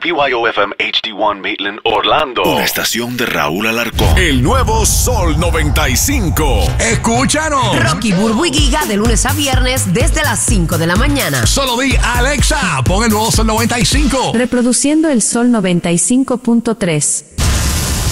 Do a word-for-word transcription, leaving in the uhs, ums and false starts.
B Y O F M H D uno Maitland, Orlando. Una estación de Raúl Alarcón. El nuevo Sol noventa y cinco. Escúchanos. Rocky, Burbu y Giga de lunes a viernes desde las cinco de la mañana. Solo di Alexa, pon el nuevo Sol noventa y cinco. Reproduciendo el Sol noventa y cinco punto tres.